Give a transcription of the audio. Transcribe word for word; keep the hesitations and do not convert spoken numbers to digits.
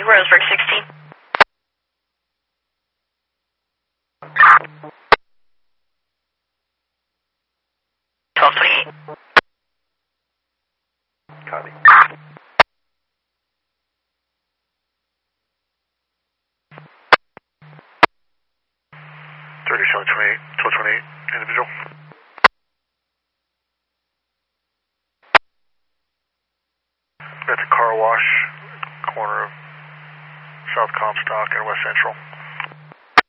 Roseburg sixteen. twelve twenty-eight. Copy. thirty-seven twenty-eight, twelve twenty-eight, individual. At the car wash, corner of South Comstock and West Central.